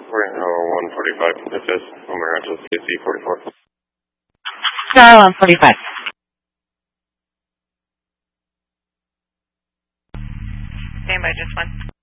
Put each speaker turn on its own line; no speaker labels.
We're in 145. This is Omarancho CSC 44.
Star 145.
Stand by, just one.